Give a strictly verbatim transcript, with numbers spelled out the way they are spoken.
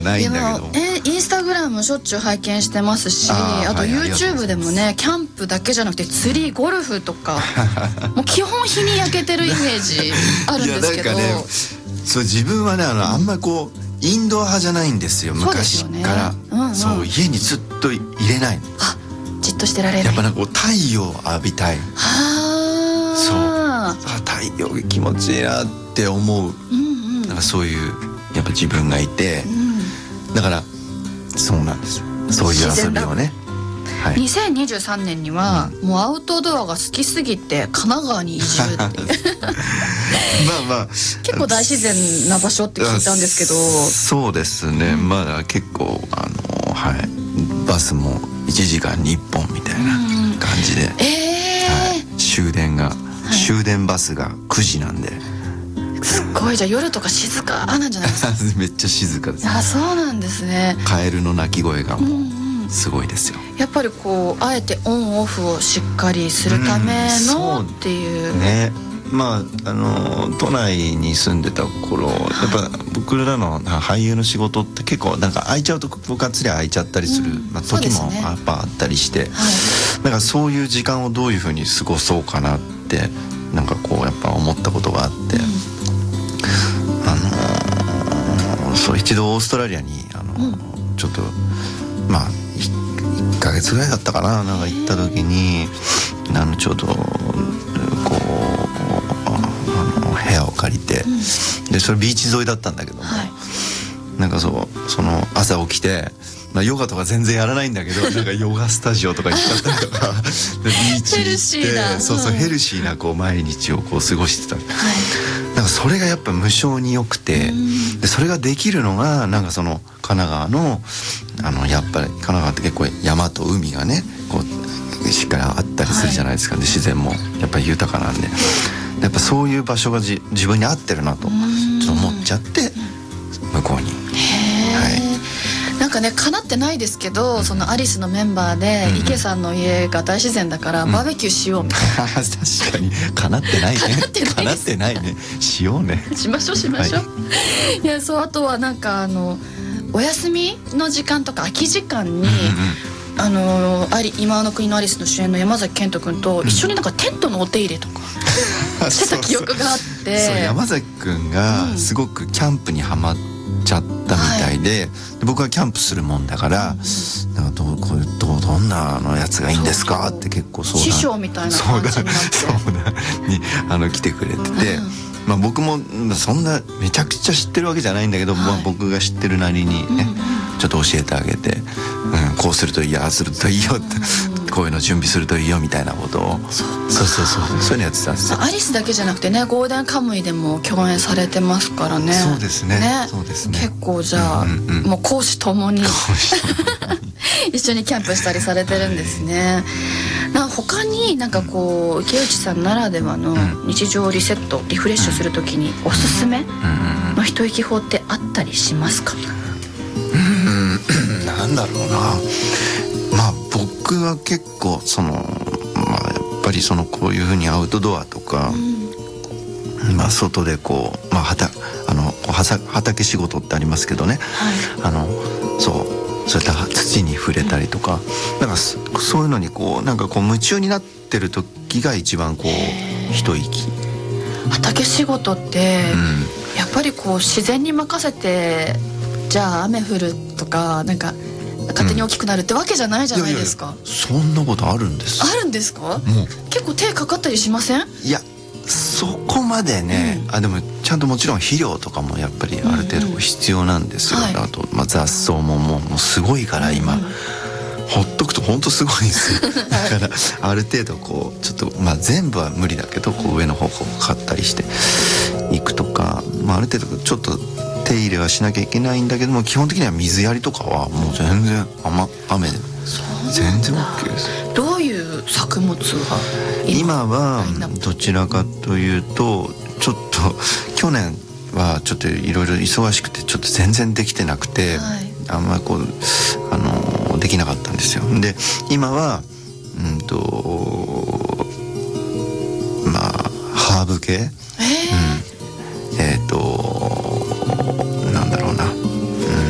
ないんだけど。 でもえインスタグラムしょっちゅう拝見してますし、あ, あと YouTube でもね、キャンプだけじゃなくて釣り、ゴルフとかもう基本日に焼けてるイメージあるんですけど。いやなんかね、 そう自分はねあの、うん、あんまりこうインドア派じゃないんですよ、昔から。そう、ねうんうん、そう家にずっと入れないの。 あじっとしてられない。 やっぱなんかこう太陽を浴びたい。 はそうあ太陽が気持ちいいなって思う、うんうん、なんかそういうやっぱ自分がいて、うん、だからそうなんです。そういう遊びをね、 はい、にせんにじゅうさんねんには、うん、もうアウトドアが好きすぎて神奈川に移住っていうまあまあ結構大自然な場所って聞いたんですけど。 そうですね、うん、まだ結構あの、はい、バスもいちじかんにいっぽんみたいな感じで、うんえーはい、終電が、はい、終電バスがくじなんで。 すっごい。じゃあ夜とか静かなんじゃないですかめっちゃ静かです。 あそうなんですね。 カエルの鳴き声がもうすごいですよ、 うんうん、やっぱりこうあえてオンオフをしっかりするための、うん、っていうね。まああの都内に住んでた頃、はい、やっぱ僕らの俳優の仕事って結構なんか空いちゃうとがっつり空いちゃったりする、うんまあ、時もやっぱあったりして、ねはい、なんかそういう時間をどういうふうに過ごそうかなってなんかこうやっぱ思ったことがあって、うんあのー、そう一度オーストラリアに、あのーうん、ちょっとまあいっかげつぐらいだったかな、なんか行った時にあのちょうどこうあの部屋を借りて、うん、でそれビーチ沿いだったんだけども、はい、なんかそうその朝起きて、まあ、ヨガとか全然やらないんだけどなんかヨガスタジオとか行っちゃったりとかでビーチ行ってそうそう、うん、ヘルシーなこう毎日をこう過ごしてた、はい、なんかそれがやっぱ無性に良くて、うん、でそれができるのがなんかその神奈川のあのやっぱり神奈川って結構山と海がねこうしっかりあったりするじゃないですか、はい、で自然もやっぱり豊かなんでやっぱそういう場所がじ自分に合ってるなとちょっと思っちゃって向こうに。 へー、なんかね叶ってないですけど、うん、そのアリスのメンバーで、うん、池さんの家が大自然だから、うん、バーベキューしようみたいな確かに叶ってないね叶ってないねしようねしましょうしましょう、はい、いやそうあとはなんかあのお休みの時間とか空き時間に、うんうんあのー、今の国のアリスの主演の山崎賢人君と一緒になんかテントのお手入れとか、うん、してた記憶があってそうそう山崎君がすごくキャンプにハマっちゃったみたいで、はい、で僕はキャンプするもんだから、うん、なんかどうこうどうどんなのやつがいいんですかって結構相談師匠みたいな感じになってそうだにあの来てくれてて、うんまあ、僕もそんなめちゃくちゃ知ってるわけじゃないんだけど、はいまあ、僕が知ってるなりにね、うん、ちょっと教えてあげて、うん、こうするといいよああするといいよって、うん、こういうの準備するといいよみたいなことをそうそうそうそういうのやってたんですよ。 アリスだけじゃなくてねゴールデンカムイでも共演されてますからね。 そうですね、ねそうですね結構じゃあ、うんうんうん、もう公私ともに一緒にキャンプしたりされてるんですね。なんか他になんかこう池内さんならではの日常をリセットリフレッシュするときにおすすめの一息法ってあったりしますか？ うんなんだろうな、まあ僕は結構その、まあ、やっぱりそのこういうふうにアウトドアとか、うんまあ、外でこう、まあ、畑あの畑仕事ってありますけどね、はい、あのそうそういった土に触れたりとか、なんかそういうのにこうなんかこう夢中になってる時が一番こう一息。 畑仕事って、うん、やっぱりこう自然に任せてじゃあ雨降るとかなんか勝手に大きくなるってわけじゃないじゃないですか、うん、いやいやそんなことあるんです。 あるんですか？もう結構手かかったりしません？ いやそこまでね、うん、あでもちゃんともちろん肥料とかもやっぱりある程度必要なんですよ、うんうん、あと、まあ、雑草ももう、もうすごいから今、うんうん、ほっとくと本当すごいんですよだからある程度こうちょっと、まあ、全部は無理だけどこう上の方を買ったりしていくとか、まあ、ある程度ちょっと手入れはしなきゃいけないんだけども基本的には水やりとかはもう全然 雨, 雨でも全然 OK です。 どういう作物は今, 今はどちらかというとちょっと去年はちょっといろいろ忙しくてちょっと全然できてなくて、はい、あんまりこうあのできなかったんですよ。で今はうんとまあハーブ系、えー